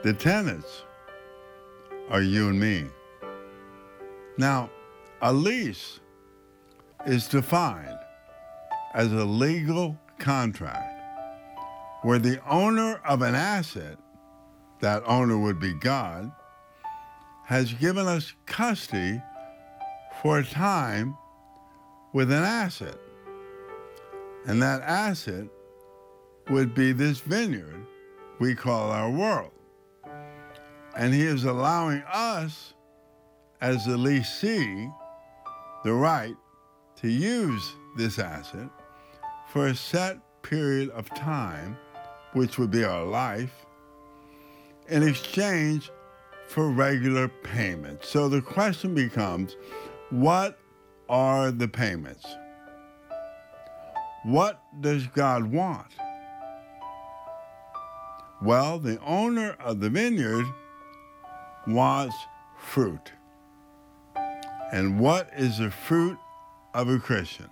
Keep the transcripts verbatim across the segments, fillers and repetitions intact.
The tenants are you and me. Now, a lease is defined as a legal contract where the owner of an asset, that owner would be God, has given us custody for a time with an asset. And that asset would be this vineyard we call our world. And he is allowing us, as the lessee, the right to use this asset for a set period of time, which would be our life, in exchange for regular payments. So the question becomes, what are the payments? What does God want? Well, the owner of the vineyard wants fruit. And what is the fruit of a Christian?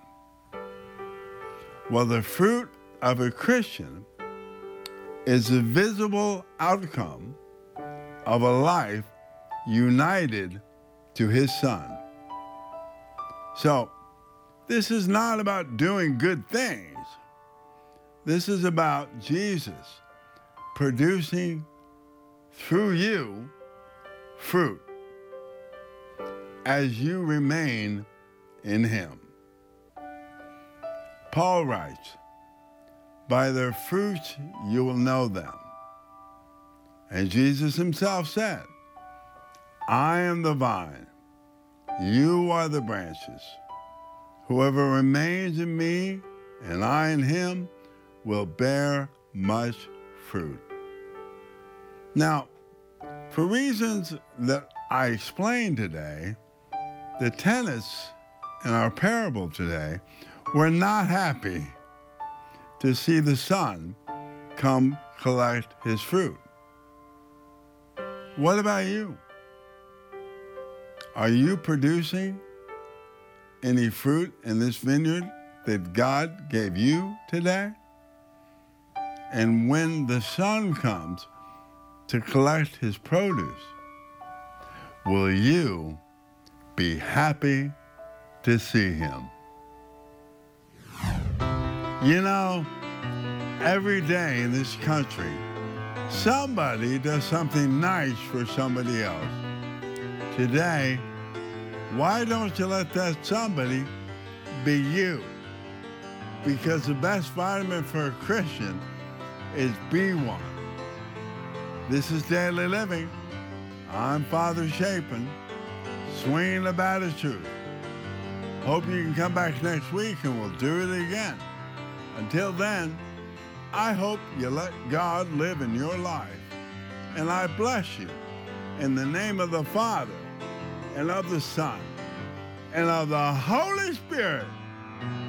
Well, the fruit of a Christian is the visible outcome of a life united to his Son. So, this is not about doing good things. This is about Jesus producing through you fruit as you remain in him. Paul writes, "By their fruits you will know them." And Jesus himself said, "I am the vine, you are the branches. Whoever remains in me and I in him will bear much fruit." Now, for reasons that I explained today, the tenants in our parable today were not happy to see the Son come collect his fruit. What about you? Are you producing any fruit in this vineyard that God gave you today? And when the Son comes to collect his produce, will you be happy to see him? You know, every day in this country, somebody does something nice for somebody else. Today, why don't you let that somebody be you? Because the best vitamin for a Christian is B one. This is Daily Living. I'm Father Chapin, swinging the bat of truth. Hope you can come back next week and we'll do it again. Until then, I hope you let God live in your life. And I bless you in the name of the Father and of the Son and of the Holy Spirit.